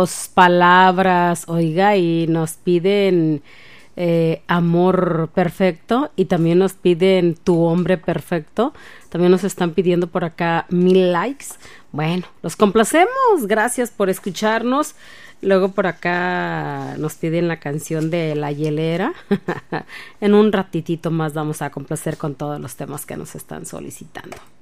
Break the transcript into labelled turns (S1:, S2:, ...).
S1: besos, palabras, oiga, y nos piden amor perfecto y también nos piden tu hombre perfecto. También nos están pidiendo por acá 1000 likes. Bueno, los complacemos. Gracias por escucharnos. Luego por acá nos piden la canción de La Hielera. En un ratitito más vamos a complacer con todos los temas que nos están solicitando.